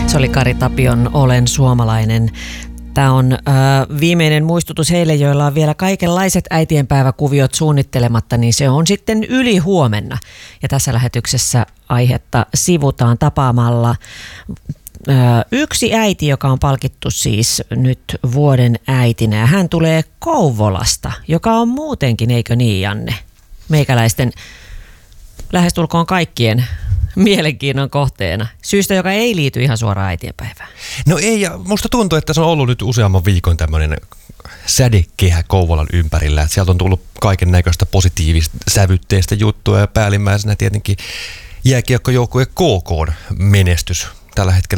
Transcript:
Se oli Kari Tapion Olen suomalainen. Tämä on viimeinen muistutus heille, joilla on vielä kaikenlaiset äitienpäiväkuviot suunnittelematta, niin se on sitten yli huomenna. Ja tässä lähetyksessä aihetta sivutaan tapaamalla yksi äiti, joka on palkittu siis nyt vuoden äitinä. Ja hän tulee Kouvolasta, joka on muutenkin, eikö niin Janne? Meikäläisten lähestulkoon kaikkien mielenkiinnon kohteena. Syystä, joka ei liity ihan suoraan äitienpäivään. No ei, ja musta tuntuu, että se on ollut nyt useamman viikon tämmöinen sädekehä Kouvolan ympärillä. Että sieltä on tullut kaiken näköistä positiivista sävytteistä juttua ja päällimmäisenä tietenkin jääkiekkojoukkue KK:n menestys tällä hetkellä